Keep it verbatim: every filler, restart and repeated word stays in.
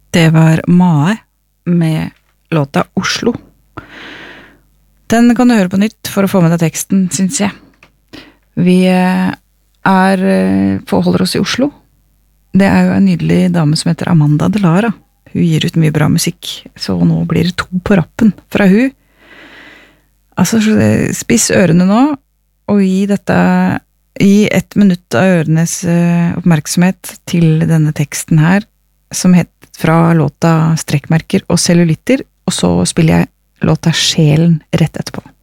Det var Mae med låta Oslo. Den kan du høre på nytt for å få med deg teksten, synes jeg. Vi er, forholder oss i Oslo. Det er jo en nydelig dame som heter Amanda Delara. Hun gir ut mye bra musikk, så nå blir det to på rappen fra hun. Altså, spiss ørene nå, og gi dette, gi ett minutt av ørenes oppmerksomhet til denne teksten her, som heter fra låta Strekkmerker og cellulitter, og så spiller jeg låta Sjelen rett etterpå.